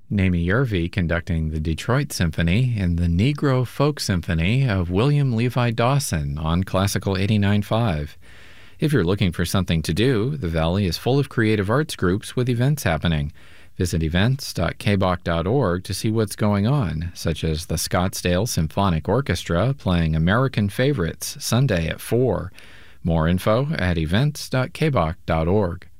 Nami Yervi conducting the Detroit Symphony and the Negro Folk Symphony of William Levi Dawson on Classical 89.5. If you're looking for something to do, the Valley is full of creative arts groups with events happening. Visit events.kbach.org to see what's going on, such as the Scottsdale Symphonic Orchestra playing American Favorites Sunday at 4. More info at events.kbach.org.